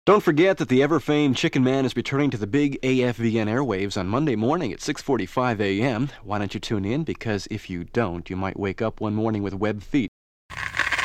Don't forget that the ever-famed Chicken Man is returning to the big AFVN airwaves on Monday morning at 6:45 a.m. Why don't you tune in? Because if you don't, you might wake up one morning with webbed feet.